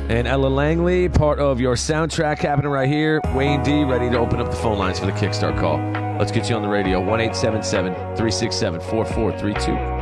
And Ella Langley, part of your soundtrack happening right here. Wayne D, ready to open up the phone lines for the Kickstart call. Let's get you on the radio. 1-877-367-4432.